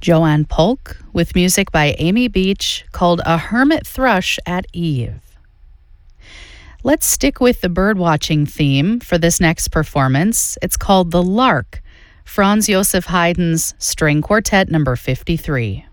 Joanne Polk with music by Amy Beach called A Hermit Thrush at Eve. Let's stick with the birdwatching theme for this next performance. It's called The Lark, Franz Joseph Haydn's String Quartet number 53.